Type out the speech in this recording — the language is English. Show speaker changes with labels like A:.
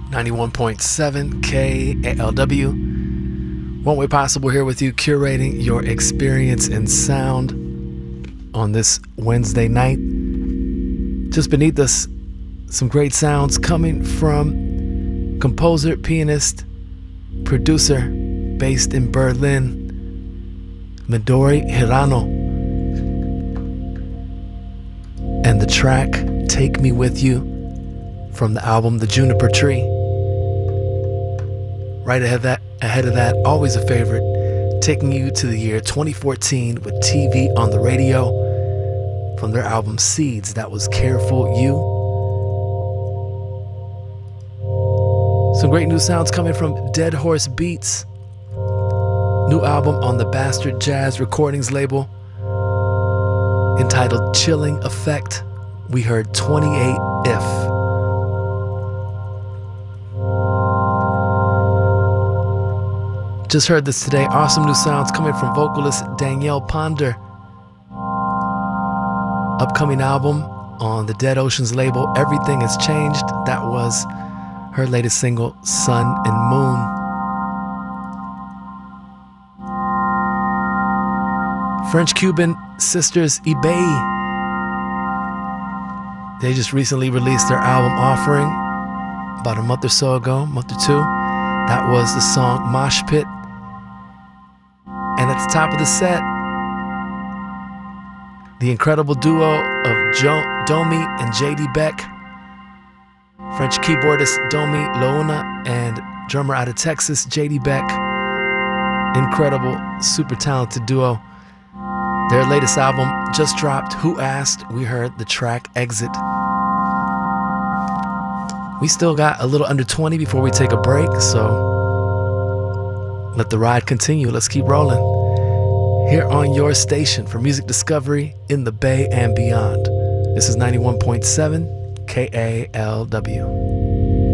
A: 91.7 KALW. One Way Possible here with you, curating your experience in sound on this Wednesday night. Just beneath us, some great sounds coming from composer, pianist, producer based in Berlin, Midori Hirano. And the track Take Me With You from the album The Juniper Tree. Right ahead of that, always a favorite, taking you to the year 2014 with TV on the Radio from their album Seeds. That was Careful You. Some great new sounds coming from Dead Horse Beats. New album on the Bastard Jazz Recordings label entitled Chilling Effect. We heard 28 If. Just heard this today. Awesome new sounds coming from vocalist Danielle Ponder. Upcoming album on the Dead Oceans label, Everything Has Changed. That was her latest single, Sun and Moon. French-Cuban sisters Ibei. They just recently released their album Offering about a month or so ago, month or two. That was the song Mosh Pit. And at the top of the set, the incredible duo of Domi and JD Beck, French keyboardist Domi Louna and drummer out of Texas, JD Beck. Incredible, super talented duo. Their latest album just dropped, Who Asked? We heard the track Exit. We still got a little under 20 before we take a break, so let the ride continue. Let's keep rolling. Here on your station for music discovery in the Bay and beyond. This is 91.7 KALW.